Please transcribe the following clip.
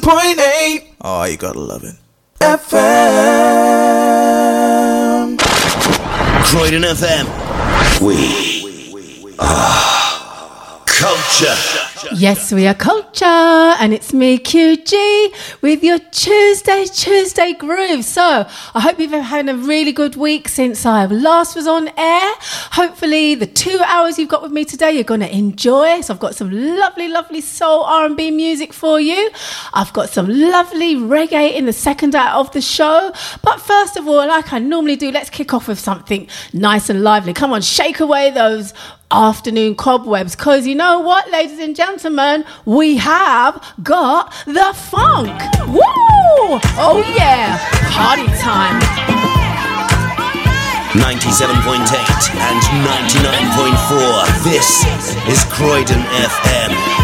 97.8. Oh, you gotta love it. FM. Croydon FM. We are culture. Yes, we are culture, and it's me, QG, with your Tuesday groove. So, I hope you've been having a really good week since I last was on air. Hopefully, the 2 hours you've got with me today, you're going to enjoy. So, I've got some lovely soul R&B music for you. I've got some lovely reggae in the second hour of the show. But first of all, like I normally do, let's kick off with something nice and lively. Come on, shake away those afternoon cobwebs, because you know what, ladies and gentlemen, we have got the funk. Woo! Oh yeah, party time. 97.8 and 99.4. This is Croydon FM.